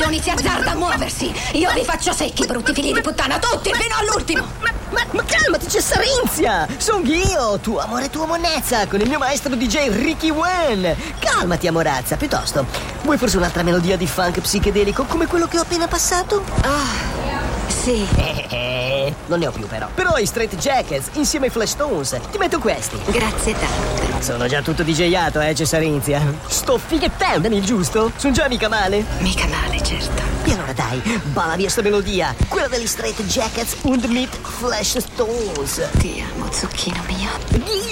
coglioni si azzarda a muoversi, io vi faccio secchi, brutti figli di puttana, tutti, fino all'ultimo! Ma calmati, c'è Sarinzia! Sono io, tuo amore e tua monnezza, con il mio maestro DJ Ricky Wan. Calmati, amorazza, piuttosto. Vuoi forse un'altra melodia di funk psichedelico come quello che ho appena passato? Sì. Non ne ho più però. Però i Straight Jackets insieme ai Flash Tones. Ti metto questi. Grazie tante. Sono già tutto DJato, Cesarinzia. Sto fighettandami, giusto? Sono già mica male. Mica male, certo. E allora dai, balla via sta melodia. Quella degli Straight Jackets und mit Flash Stones. Ti amo, zucchino mio.